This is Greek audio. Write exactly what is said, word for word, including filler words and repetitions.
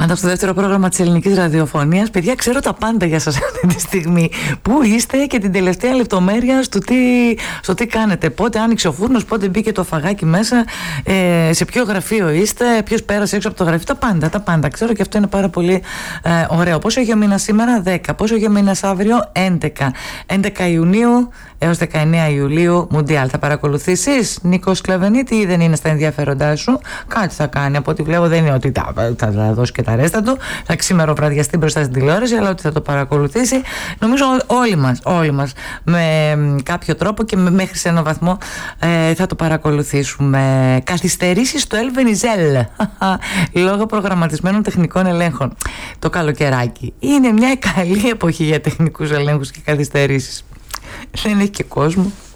πάντα στο δεύτερο πρόγραμμα της ελληνικής ραδιοφωνίας. Παιδιά, ξέρω τα πάντα για σας αυτή τη στιγμή. Πού είστε και την τελευταία λεπτομέρεια στο τι, στο τι κάνετε. Πότε άνοιξε ο φούρνος, πότε μπήκε το φαγάκι μέσα, ε, σε ποιο γραφείο είστε, ποιος πέρασε έξω από το γραφείο. Τα πάντα, τα πάντα ξέρω και αυτό είναι πάρα πολύ ε, ωραίο. Πόσο έχει ο μήνας σήμερα? δέκα. Πόσο έχει ο μήνας αύριο? έντεκα. έντεκα Ιουνίου έως δεκαεννέα Ιουλίου Μουντιάλ. Θα παρακολουθήσεις, Νίκο Σκλαβενίτη, ή δεν είναι στα ενδιαφέροντά σου? Κάτι θα κάνει. Από ό,τι βλέπω δεν είναι ότι θα, θα, θα δώσει και τα ρέστα του, θα ξημεροβραδιαστεί μπροστά στην τηλεόραση, αλλά ότι θα το παρακολουθήσει. Νομίζω όλοι μας, όλοι μας με κάποιο τρόπο και με, μέχρι σε έναν βαθμό ε, θα το παρακολουθήσουμε. Καθυστερήσεις στο Ελ Βενιζέλ λόγω προγραμματισμένων τεχνικών ελέγχων. Το καλοκαιράκι είναι μια καλή εποχή για τεχνικούς ελέγχους και καθυστερήσεις. Δεν έχει και κόσμο.